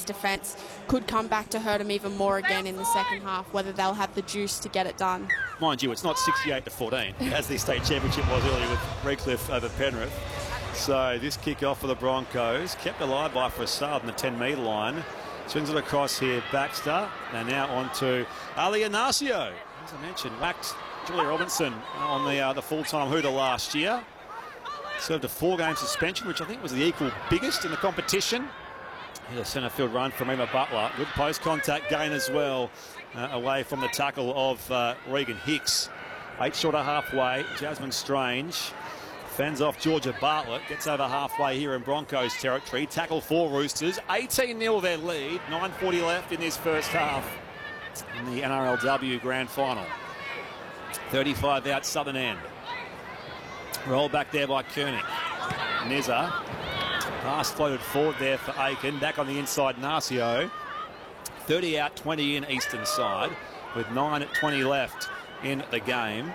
Knights' defence could come back to hurt them even more again in the second half, whether they'll have the juice to get it done. Mind you, it's not 68-14, as the state championship was earlier with Redcliffe over Penrith. So this kick-off for the Broncos, kept alive by Fassad on the 10-metre line. Swings it across here, Baxter, and now on to Ali Inacio. As I mentioned, whacked Julia Robinson on the full-time hooter last year. Served a 4-game suspension, which I think was the equal biggest in the competition. Here's a centre field run from Emma Butler. Good post-contact gain as well, away from the tackle of Regan Hicks. 8 short of halfway, Jasmine Strange fends off Georgia Bartlett, gets over halfway here in Broncos territory. Tackle for Roosters, 18-0 their lead, 9:40 left in this first half in the NRLW Grand Final. 35 out southern end. Roll back there by Koenig. Nizza. Pass floated forward there for Aiken. Back on the inside, Narcio. 30 out, 20 in eastern side with 9:20 left in the game.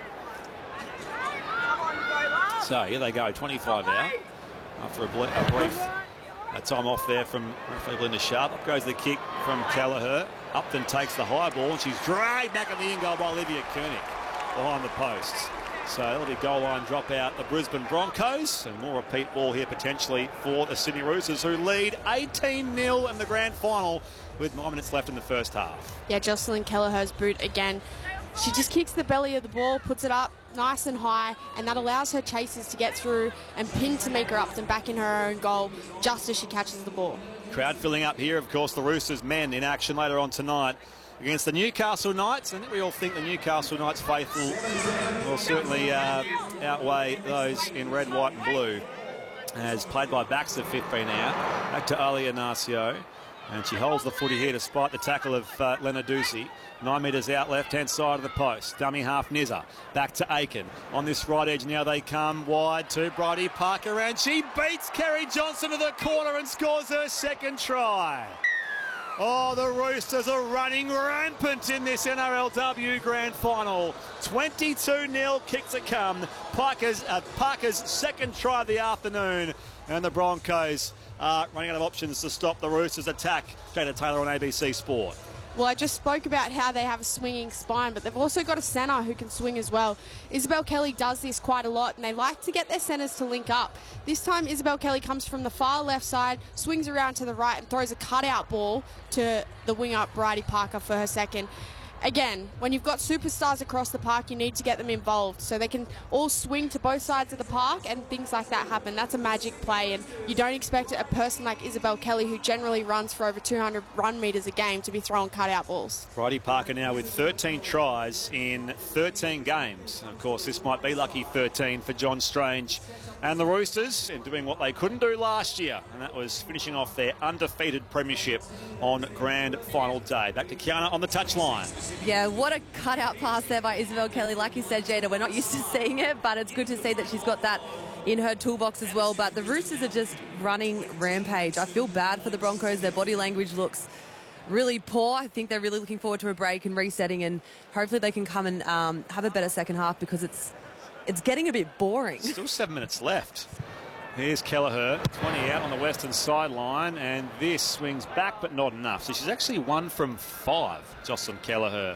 So here they go, 25 out after a brief time off there from Linda Sharp. Up goes the kick from Kelleher. Upton takes the high ball and she's dragged back on the in goal by Olivia Koenig behind the posts. So that'll be goal line drop out the Brisbane Broncos, and more repeat ball here potentially for the Sydney Roosters, who lead 18-0 in the grand final with 9 minutes left in the first half. Yeah, Jocelyn Kelleher's boot again. She just kicks the belly of the ball, puts it up nice and high, and that allows her chasers to get through and pin Tamika Upton back in her own goal just as she catches the ball. Crowd filling up here, of course, the Roosters men in action later on tonight against the Newcastle Knights. I think we all think the Newcastle Knights faithful will certainly outweigh those in red, white and blue. As played by Baxter, 15 out. Back to Alia Narcio. And she holds the footy here despite the tackle of Lenarduzzi. 9 metres out, left-hand side of the post. Dummy half Nizza. Back to Aiken. On this right edge now they come wide to Bridie Parker. And she beats Kerry Johnson to the corner and scores her second try. Oh, the Roosters are running rampant in this NRLW Grand Final. 22-0 kick to come. Parker's second try of the afternoon. And the Broncos are running out of options to stop the Roosters' attack. Jada Taylor on ABC Sport. Well, I just spoke about how they have a swinging spine, but they've also got a centre who can swing as well. Isabel Kelly does this quite a lot, and they like to get their centres to link up. This time, Isabel Kelly comes from the far left side, swings around to the right, and throws a cutout ball to the winger, Bridie Parker, for her second. Again, when you've got superstars across the park, you need to get them involved so they can all swing to both sides of the park and things like that happen. That's a magic play, and you don't expect a person like Isabel Kelly, who generally runs for over 200 run metres a game, to be throwing cutout balls. Bridie Parker now with 13 tries in 13 games. And of course, this might be lucky 13 for John Strange and the Roosters, in doing what they couldn't do last year, and that was finishing off their undefeated premiership on grand final day. Back to Kiana on the touchline. Yeah, what a cutout pass there by Isabel Kelly. Like you said, Jada, we're not used to seeing it, but it's good to see that she's got that in her toolbox as well. But the Roosters are just running rampage. I feel bad for the Broncos. Their body language looks really poor. I think they're really looking forward to a break and resetting, and hopefully they can come and have a better second half, because it's getting a bit boring. Still 7 minutes left. Here's Kelleher, 20 out on the western sideline, and this swings back but not enough. So she's actually 1 from 5, Jocelyn Kelleher,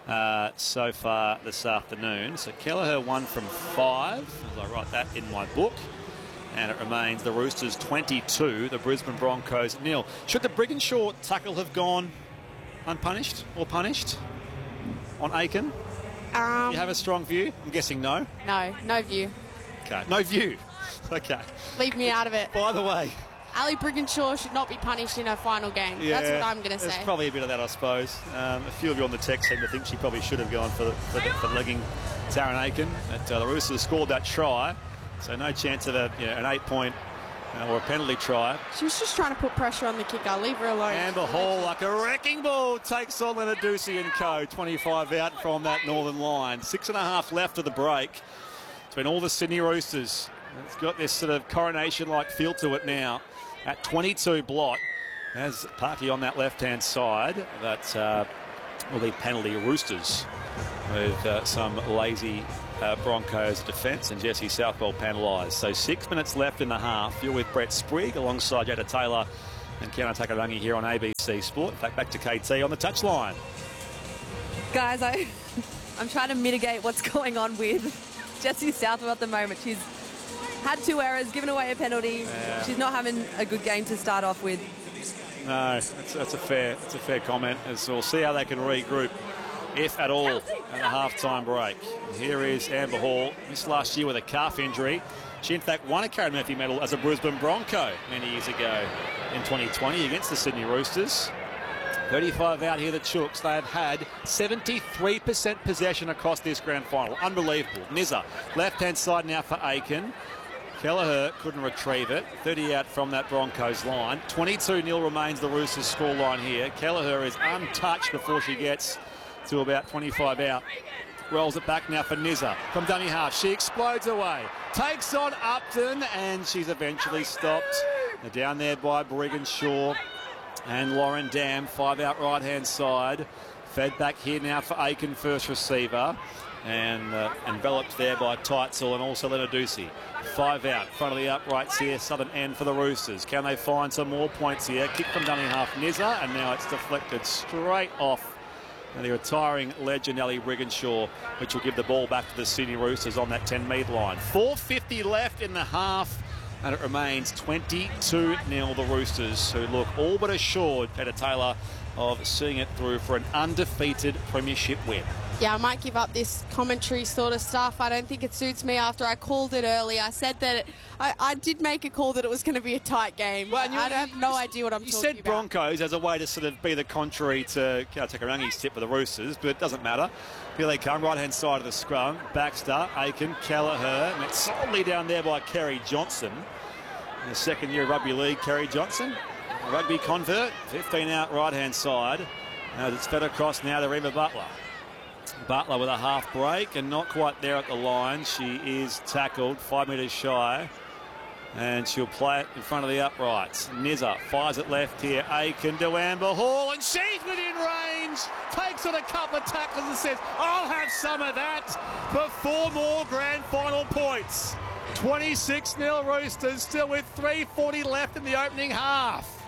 so far this afternoon. So Kelleher 1 from 5, as I write that in my book. And it remains the Roosters 22, the Brisbane Broncos 0. Should the Brigginshaw tackle have gone unpunished or punished on Aiken? You have a strong view? I'm guessing no. No view. Okay, no view. Okay. Leave me out of it. By the way, Ali Brigginshaw should not be punished in her final game. Yeah, that's what I'm going to say. There's probably a bit of that, I suppose. A few of you on the text seem to think she probably should have gone for legging Taryn Aiken. But the Roosters scored that try, so no chance of an 8-point or a penalty try. She was just trying to put pressure on the kicker. Leave her alone. Amber Hall, like a wrecking ball, takes on Lenarduzzi and co. 25 out from that northern line. 6.5 left of the break. It's been all the Sydney Roosters. It's got this sort of coronation-like feel to it now. At 22 blot, as Parky on that left-hand side, that will be penalty Roosters with some lazy Broncos defence, and Jesse Southwell penalised. So 6 minutes left in the half. You're with Brett Sprigg alongside Jada Taylor and Kiana Takarangi here on ABC Sport. In fact, back to KT on the touchline. Guys, I'm trying to mitigate what's going on with Jessie Southwell at the moment. She's had 2 errors, given away a penalty. Yeah. She's not having a good game to start off with. No, that's a fair comment. As we'll see how they can regroup, if at all, at the half-time break. Here is Amber Hall. Missed last year with a calf injury. She, in fact, won a Karen Murphy medal as a Brisbane Bronco many years ago in 2020 against the Sydney Roosters. 35 out here, the Chooks. They have had 73% possession across this grand final. Unbelievable. Nizza, left-hand side now for Aiken. Kelleher couldn't retrieve it. 30 out from that Broncos line. 22-0 remains the Roosters scoreline here. Kelleher is untouched before she gets to about 25 out. Rolls it back now for Nizza from dummy half. She explodes away. Takes on Upton, and she's eventually stopped. They're down there by Brigginshaw and Lauren Dam. 5 out right-hand side. Fed back here now for Aiken, first receiver. And enveloped there by Teitzel and also Lenadusi. 5 out, front of the uprights here, southern end for the Roosters. Can they find some more points here? Kick from dummy half, Nizza, and now it's deflected straight off the retiring legend Ellie Brigginshaw, which will give the ball back to the Sydney Roosters on that 10-metre line. 4:50 left in the half, and it remains 22-0 the Roosters, who look all but assured, Peter Taylor, of seeing it through for an undefeated premiership win. Yeah, I might give up this commentary sort of stuff. I don't think it suits me after I called it early. I said that I did make a call that it was going to be a tight game. Well, I have no idea what I'm talking about. You said Broncos as a way to sort of be the contrary to Takarangi's tip for the Roosters, but it doesn't matter. Here they come, right-hand side of the scrum. Baxter, Aiken, Kelleher, met solidly down there by Kerry Johnson. In the second year of rugby league, Kerry Johnson, a rugby convert, 15 out right-hand side. As it's fed across now to Reva Butler. Butler with a half break and not quite there at the line. She is tackled 5 metres shy, and she'll play it in front of the uprights. Nizza fires it left here. Aiken to Amber Hall, and she's within range. Takes on a couple of tackles and says, I'll have some of that for 4 more grand final points. 26-0 Roosters, still with 3:40 left in the opening half.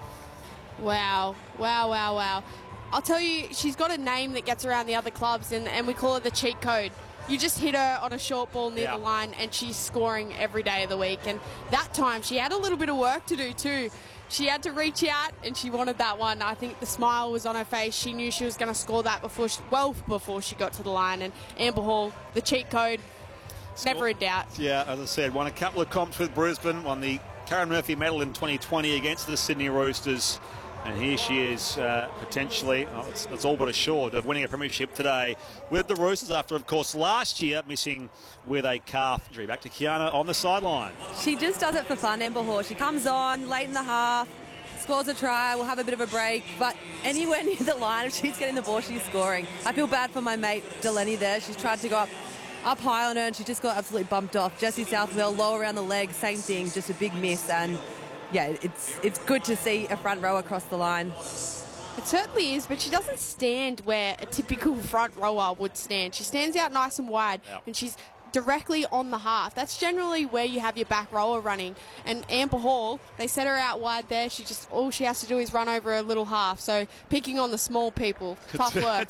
Wow. I'll tell you, she's got a name that gets around the other clubs, and we call it the cheat code. You just hit her on a short ball near the line, and she's scoring every day of the week. And that time, she had a little bit of work to do too. She had to reach out, and she wanted that one. I think the smile was on her face. She knew she was going to score that before she got to the line. And Amber Hall, the cheat code, never in doubt. Yeah, as I said, won a couple of comps with Brisbane, won the Karen Murphy medal in 2020 against the Sydney Roosters. And here she is potentially, it's all but assured, of winning a premiership today with the Roosters after, of course, last year missing with a calf injury. Back to Kiana on the sideline. She just does it for fun, Amber Hall. She comes on late in the half, scores a try, we'll have a bit of a break, but anywhere near the line, if she's getting the ball, she's scoring. I feel bad for my mate Delaney there. She's tried to go up high on her, and she just got absolutely bumped off. Jessie Southwell, low around the leg, same thing, just a big miss. And yeah, it's good to see a front row across the line. It certainly is, but she doesn't stand where a typical front rower would stand. She stands out nice and wide, and she's directly on the half. That's generally where you have your back rower running. And Amber Hall, they set her out wide there. All she has to do is run over a little half. So picking on the small people, tough work.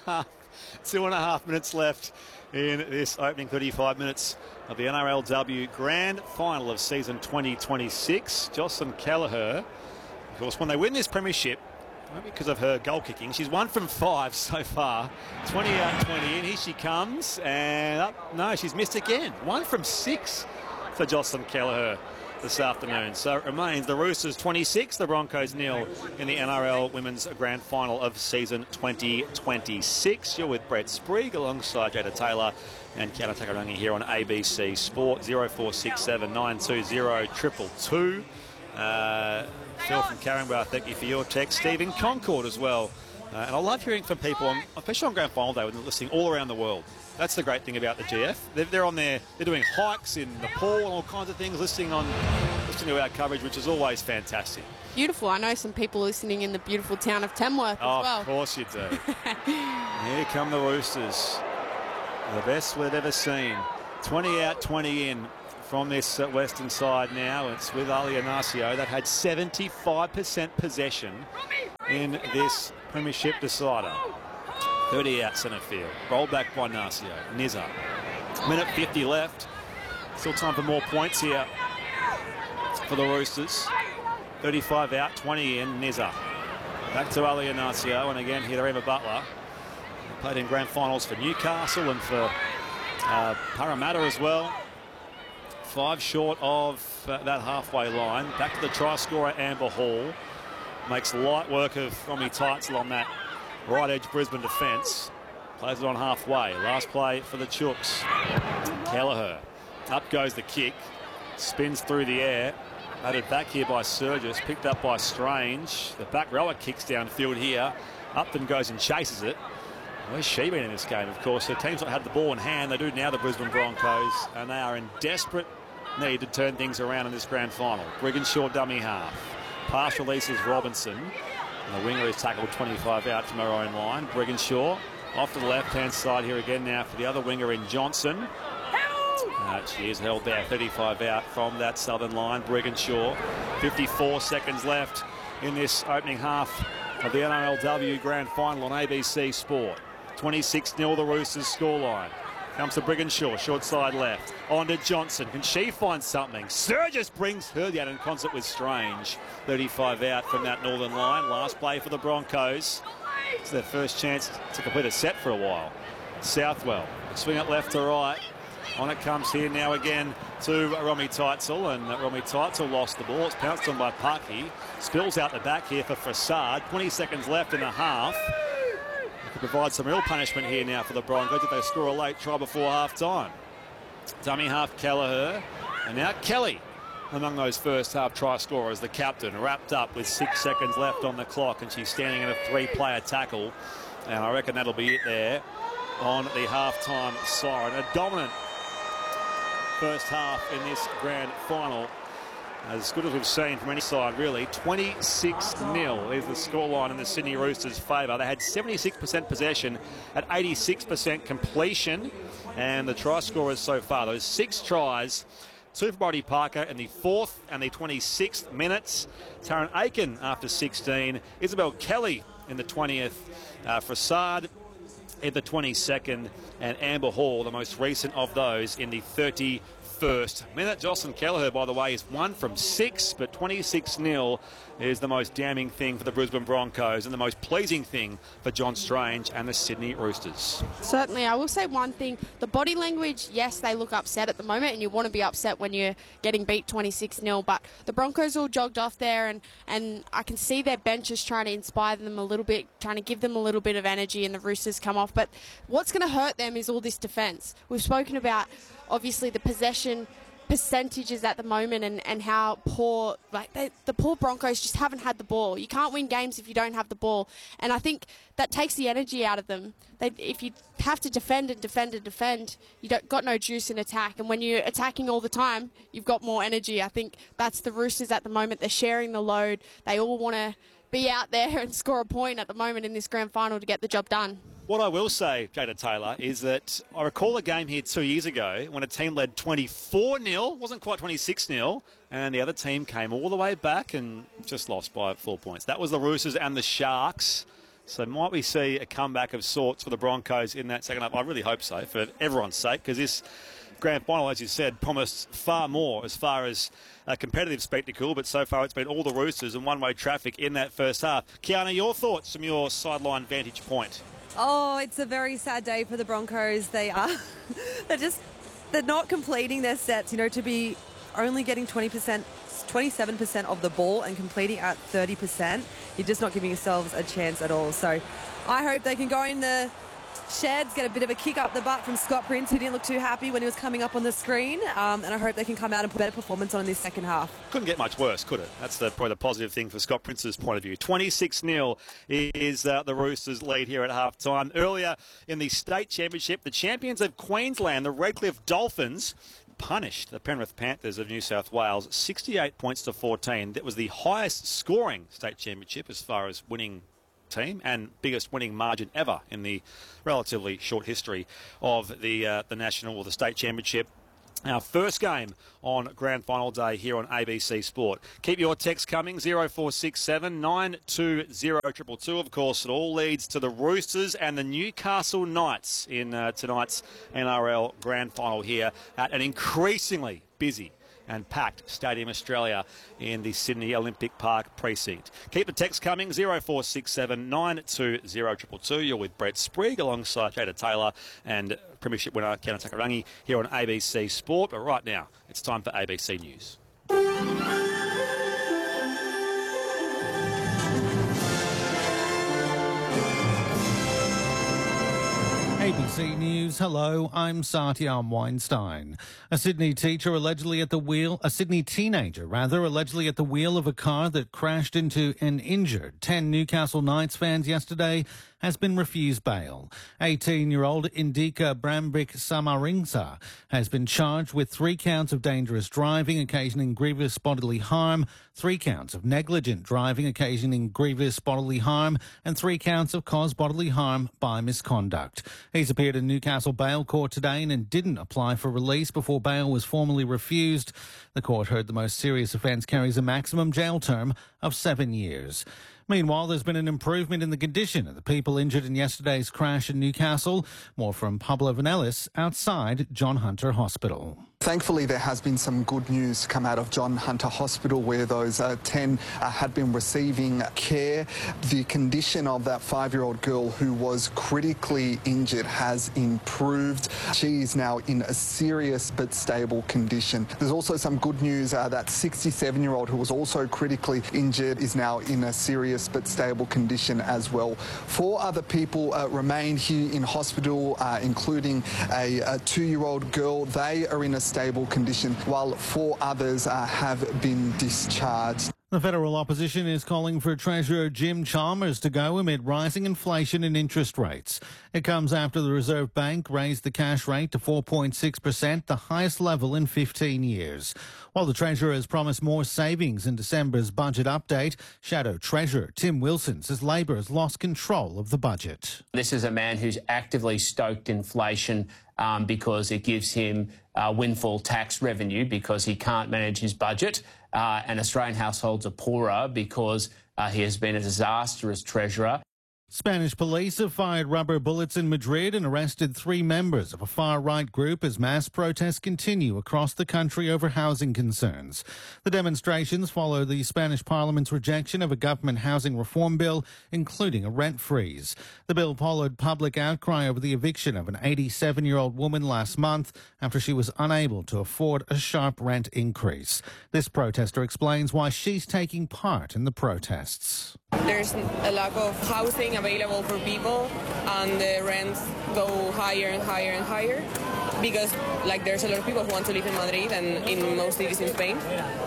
2.5 minutes left in this opening 35 minutes of the NRLW Grand Final of season 2026. Jocelyn Kelleher, of course, when they win this premiership, because of her goal kicking, she's 1 from 5 so far. 20 out, 20 in. Here she comes, and up. No, she's missed again. 1 from 6 for Jocelyn Kelleher this afternoon. So it remains the Roosters 26, the Broncos 0 in the NRL Women's Grand Final of season 2026. You're with Brett Sprague alongside Jada Taylor and Kiana Takarangi here on ABC Sport. 0467 920 222. Phil from Caringbah, thank you for your text. Steve in Concord as well. And I love hearing from people, especially on Grand Final Day, when they're listening all around the world. That's the great thing about the GF. They're on there, they're doing hikes in Nepal and all kinds of things, listening to our coverage, which is always fantastic. Beautiful. I know some people listening in the beautiful town of Tamworth as well. Of course you do. Here come the Roosters. The best we've ever seen. 20 out, 20 in. from this western side now. It's with Ali Inacio. They've had 75% possession in this premiership decider. 30 out centre field. Rolled back by Inacio. Nizza. Minute 50 left. Still time for more points here for the Roosters. 35 out, 20 in. Nizza. Back to Ali Inacio, and again here to Emma Butler. Played in grand finals for Newcastle and for Parramatta as well. 5 short of that halfway line. Back to the try scorer, Amber Hall. Makes light work of Romy Teitzel on that right edge Brisbane defence. Plays it on halfway. Last play for the Chooks. Kelleher. Up goes the kick. Spins through the air. Added back here by Surgis. Picked up by Strange. The back rower kicks downfield here. Upton goes and chases it. Where's she been in this game, of course? The team's not had the ball in hand. They do now, the Brisbane Broncos. And they are in desperate need to turn things around in this grand final. Brigginshaw dummy half. Pass releases Robinson. And the winger is tackled 25 out from her own line. Brigginshaw off to the left-hand side here again now for the other winger in Johnson. She is held there, 35 out from that southern line. Brigginshaw, 54 seconds left in this opening half of the NRLW Grand Final on ABC Sport. 26-0 the Roosters scoreline. Comes to Brigginshaw, short side left. On to Johnson. Can she find something? Surgis brings her down in concert with Strange. 35 out from that northern line. Last play for the Broncos. It's their first chance to complete a set for a while. Southwell, swing it left to right. On it comes here now again to Romy Teitzel, and Romy Teitzel lost the ball. It's pounced on by Parky. Spills out the back here for Fassad. 20 seconds left in the half. They could provide some real punishment here now for the Broncos if they score a late try before half-time. Dummy half Kelleher, and now Kelly among those first half try scorers. The captain wrapped up with 6 seconds left on the clock, and she's standing in a 3-player tackle, and I reckon that'll be it there on the half-time siren. A dominant first half in this grand final, as good as we've seen from any side, really. 26-0 is the scoreline in the Sydney Roosters' favour. They had 76% possession at 86% completion, and the try scorers so far, those 6 tries, 2 for Brodie Parker in the 4th and the 26th minutes. Taryn Aiken after 16, Isabel Kelly in the 20th, Fassad in the 22nd, and Amber Hall, the most recent of those, in the 31st minute. Jocelyn Kelleher, by the way, is 1 from 6, but 26-0 is the most damning thing for the Brisbane Broncos and the most pleasing thing for John Strange and the Sydney Roosters. Certainly. I will say one thing. The body language, yes, they look upset at the moment, and you want to be upset when you're getting beat 26-0, but the Broncos all jogged off there, and I can see their benches trying to inspire them a little bit, trying to give them a little bit of energy, and the Roosters come off. But what's going to hurt them is all this defence. We've spoken about, obviously, the possession percentages at the moment and how poor, the poor Broncos just haven't had the ball. You can't win games if you don't have the ball, and I think that takes the energy out of them. If you have to defend and defend and defend, you got no juice in attack, and when you're attacking all the time, you've got more energy. I think that's the Roosters at the moment. They're sharing the load. They all want to be out there and score a point at the moment in this grand final to get the job done. What I will say, Jada Taylor, is that I recall a game here 2 years ago when a team led 24-0, wasn't quite 26-0, and the other team came all the way back and just lost by 4 points. That was the Roosters and the Sharks. So might we see a comeback of sorts for the Broncos in that second half? I really hope so, for everyone's sake, because this grand final, as you said, promised far more as far as a competitive spectacle, but so far it's been all the Roosters and one-way traffic in that first half. Kiana, your thoughts from your sideline vantage point? Oh, it's a very sad day for the Broncos. They are. They're not completing their sets, to be only getting 27% of the ball and completing at 30%. You're just not giving yourselves a chance at all. So I hope they can go in the sheds, get a bit of a kick up the butt from Scott Prince, who didn't look too happy when he was coming up on the screen. And I hope they can come out and put a better performance on in this second half. Couldn't get much worse, could it? That's probably the positive thing for Scott Prince's point of view. 26-0 is the Roosters' lead here at half-time. Earlier in the state championship, the champions of Queensland, the Redcliffe Dolphins, punished the Penrith Panthers of New South Wales 68 points to 14. That was the highest scoring state championship as far as winning team and biggest winning margin ever in the relatively short history of the national or the state championship. Our first game on Grand Final Day here on ABC Sport. Keep your text coming, 0467 920 222. Of course, it all leads to the Roosters and the Newcastle Knights in tonight's NRL Grand Final here at an increasingly busy and packed Stadium Australia in the Sydney Olympic Park precinct. Keep the text coming, 0467 920 222. You're with Brett Sprigg alongside Jada Taylor and Premiership winner Kenan Takarangi here on ABC Sport. But right now, it's time for ABC News. ABC News, hello, I'm Satyam Weinstein. A Sydney teenager allegedly at the wheel of a car that crashed into and injured 10 Newcastle Knights fans yesterday has been refused bail. 18-year-old Indika Brambik Samaringsa has been charged with 3 counts of dangerous driving occasioning grievous bodily harm, 3 counts of negligent driving occasioning grievous bodily harm, and 3 counts of caused bodily harm by misconduct. He's appeared in Newcastle Bail Court today and didn't apply for release before bail was formally refused. The court heard the most serious offence carries a maximum jail term of 7 years. Meanwhile, there's been an improvement in the condition of the people injured in yesterday's crash in Newcastle. More from Pablo Vanellis outside John Hunter Hospital. Thankfully, there has been some good news come out of John Hunter Hospital where those 10 had been receiving care. The condition of that 5-year-old girl who was critically injured has improved. She is now in a serious but stable condition. There's also some good news that 67-year-old who was also critically injured is now in a serious but stable condition as well. 4 other people remain here in hospital, including a 2-year-old girl. They are in a stable condition, while 4 others have been discharged. The federal opposition is calling for Treasurer Jim Chalmers to go amid rising inflation and interest rates. It comes after the Reserve Bank raised the cash rate to 4.6%, the highest level in 15 years. While the Treasurer has promised more savings in December's budget update, Shadow Treasurer Tim Wilson says Labor has lost control of the budget. This is a man who's actively stoked inflation because it gives him windfall tax revenue because he can't manage his budget. And Australian households are poorer because he has been a disastrous treasurer. Spanish police have fired rubber bullets in Madrid and arrested 3 members of a far-right group as mass protests continue across the country over housing concerns. The demonstrations follow the Spanish Parliament's rejection of a government housing reform bill, including a rent freeze. The bill followed public outcry over the eviction of an 87-year-old woman last month after she was unable to afford a sharp rent increase. This protester explains why she's taking part in the protests. There's a lack of housing available for people and the rents go higher and higher and higher because there's a lot of people who want to live in Madrid and in most cities in Spain,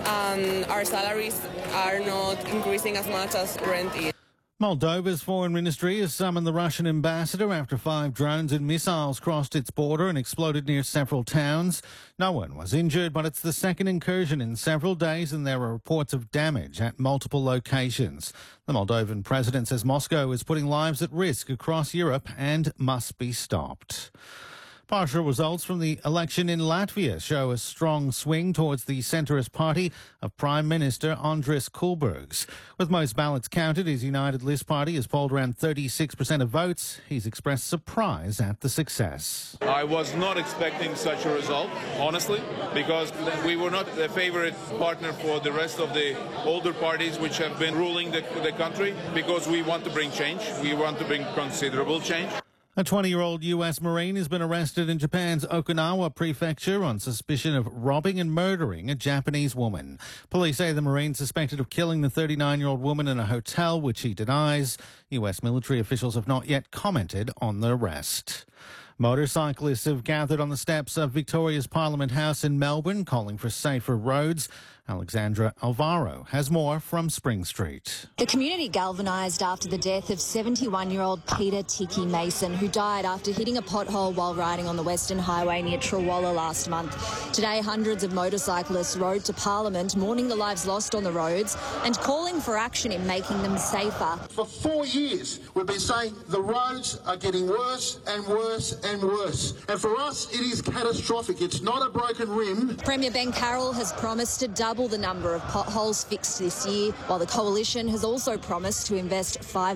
and our salaries are not increasing as much as rent is. Moldova's foreign ministry has summoned the Russian ambassador after 5 drones and missiles crossed its border and exploded near several towns. No one was injured, but it's the second incursion in several days and there are reports of damage at multiple locations. The Moldovan president says Moscow is putting lives at risk across Europe and must be stopped. Partial results from the election in Latvia show a strong swing towards the centrist party of Prime Minister Andris Kulbergs. With most ballots counted, his United List party has polled around 36% of votes. He's expressed surprise at the success. I was not expecting such a result, honestly, because we were not the favorite partner for the rest of the older parties which have been ruling the country, because we want to bring change. We want to bring considerable change. A 20-year-old U.S. Marine has been arrested in Japan's Okinawa prefecture on suspicion of robbing and murdering a Japanese woman. Police say the Marine suspected of killing the 39-year-old woman in a hotel, which he denies. U.S. military officials have not yet commented on the arrest. Motorcyclists have gathered on the steps of Victoria's Parliament House in Melbourne, calling for safer roads Alexandra Alvaro has more from Spring Street. The community galvanised after the death of 71-year-old Peter Tiki Mason, who died after hitting a pothole while riding on the Western Highway near Trawalla last month. Today, hundreds of motorcyclists rode to Parliament, mourning the lives lost on the roads and calling for action in making them safer. For 4 years, we've been saying the roads are getting worse and worse and worse. And for us, it is catastrophic. It's not a broken rim. Premier Ben Carroll has promised to double the number of potholes fixed this year, while the Coalition has also promised to invest $5